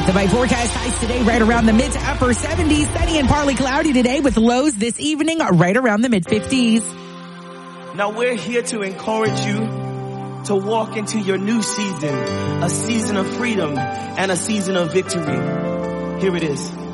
The Bite forecast highs today right around the mid to upper 70s. Sunny and partly cloudy today with lows this evening right around the mid 50s. Now we're here to encourage you to walk into your new season, a season of freedom and a season of victory. Here it is.